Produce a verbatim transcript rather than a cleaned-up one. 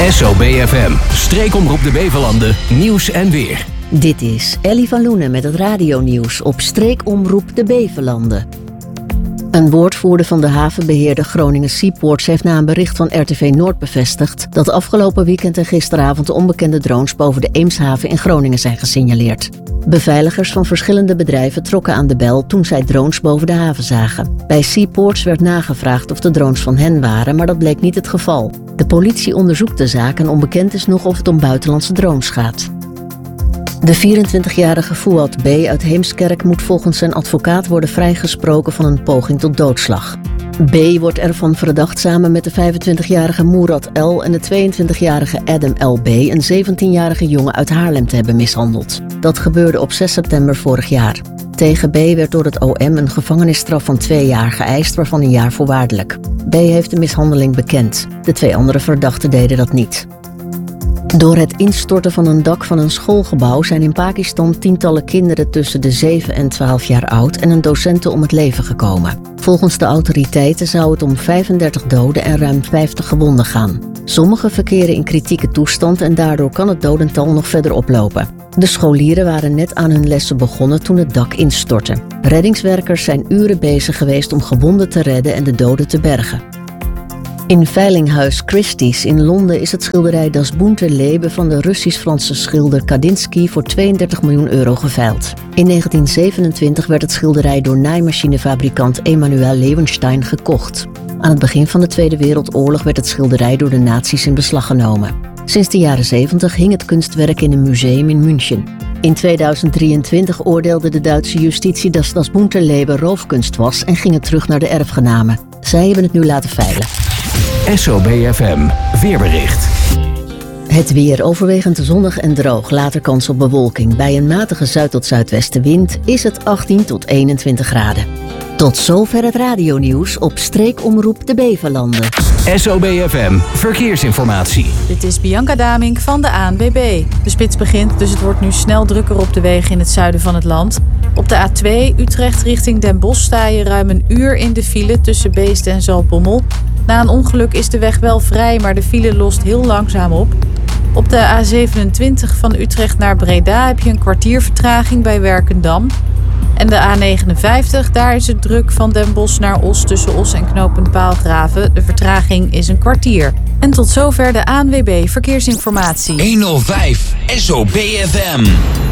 S O B F M, streekomroep de Bevelanden, nieuws en weer. Dit is Ellie van Loenen met het radionieuws op streekomroep de Bevelanden. Een woordvoerder van de havenbeheerder Groningen Seaports heeft na een bericht van R T V Noord bevestigd dat afgelopen weekend en gisteravond onbekende drones boven de Eemshaven in Groningen zijn gesignaleerd. Beveiligers van verschillende bedrijven trokken aan de bel toen zij drones boven de haven zagen. Bij Seaports werd nagevraagd of de drones van hen waren, maar dat bleek niet het geval. De politie onderzoekt de zaak en onbekend is nog of het om buitenlandse drones gaat. De vierentwintigjarige Fouad B. uit Heemskerk moet volgens zijn advocaat worden vrijgesproken van een poging tot doodslag. B. wordt ervan verdacht samen met de vijfentwintigjarige Moerad L. en de tweeëntwintigjarige Adam L B. een zeventienjarige jongen uit Haarlem te hebben mishandeld. Dat gebeurde op zes september vorig jaar. Tegen B. werd door het O M een gevangenisstraf van twee jaar geëist, waarvan een jaar voorwaardelijk. B. heeft de mishandeling bekend. De twee andere verdachten deden dat niet. Door het instorten van een dak van een schoolgebouw zijn in Pakistan tientallen kinderen tussen de zeven en twaalf jaar oud en een docente om het leven gekomen. Volgens de autoriteiten zou het om vijfendertig doden en ruim vijftig gewonden gaan. Sommigen verkeren in kritieke toestand en daardoor kan het dodental nog verder oplopen. De scholieren waren net aan hun lessen begonnen toen het dak instortte. Reddingswerkers zijn uren bezig geweest om gewonden te redden en de doden te bergen. In veilinghuis Christie's in Londen is het schilderij Das bunte Leben van de Russisch-Franse schilder Kandinsky voor tweeëndertig miljoen euro geveild. In negentien zevenentwintig werd het schilderij door naaimachinefabrikant Emanuel Leeuwenstein gekocht. Aan het begin van de Tweede Wereldoorlog werd het schilderij door de nazi's in beslag genomen. Sinds de jaren zeventig hing het kunstwerk in een museum in München. In tweeduizend drieëntwintig oordeelde de Duitse justitie dat Das bunte Leben roofkunst was en ging het terug naar de erfgenamen. Zij hebben het nu laten veilen. S O B F M, weerbericht. Het weer overwegend zonnig en droog, later kans op bewolking. Bij een matige zuid- tot zuidwestenwind is het achttien tot eenentwintig graden. Tot zover het radionieuws op streekomroep de Bevelanden. S O B F M, verkeersinformatie. Dit is Bianca Damink van de A N W B. De spits begint, dus het wordt nu snel drukker op de wegen in het zuiden van het land. Op de A twee Utrecht richting Den Bosch sta je ruim een uur in de file tussen Beest en Zaltbommel. Na een ongeluk is de weg wel vrij, maar de file lost heel langzaam op. Op de A zevenentwintig van Utrecht naar Breda heb je een kwartier vertraging bij Werkendam. En de A negenenvijftig, daar is het druk van Den Bosch naar Os tussen Os en knooppunt Paalgraven. De vertraging is een kwartier. En tot zover de A N W B Verkeersinformatie. honderdvijf S O B F M.